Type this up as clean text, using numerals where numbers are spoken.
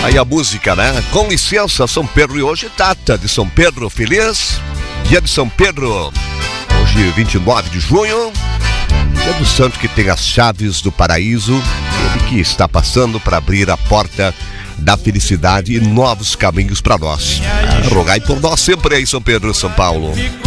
Aí a música, né? Com licença, São Pedro. E hoje data de São Pedro. Feliz dia de São Pedro. Hoje, 29 de junho. Dia do santo que tem as chaves do paraíso. Ele que está passando para abrir a porta da felicidade e novos caminhos para nós. Rogai por nós sempre aí, São Pedro, São Paulo.